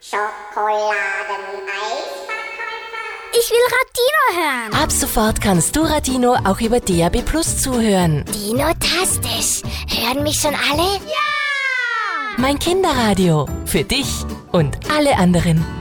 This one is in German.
Ich will Radino hören. Ab sofort kannst du Radino auch über DAB+ zuhören. Dino-tastisch. Hören mich schon alle? Ja! Mein Kinderradio. Für dich und alle anderen.